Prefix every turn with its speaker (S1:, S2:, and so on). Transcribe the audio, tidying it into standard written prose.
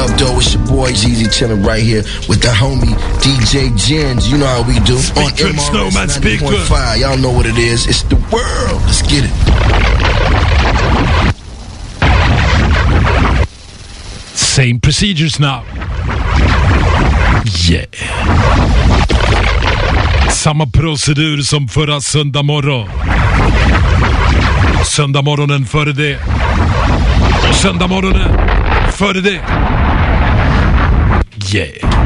S1: up, though? It's your boy Jeezy chilling right here with the homie DJ Jens. You know how we do. On MRS 90.5. Y'all know what it is. It's the world. Let's get it.
S2: Same procedures now. Yeah. Samma procedur som förra söndag morgon. Söndag morgonen före det. Och söndag morgonen före det. Yeah.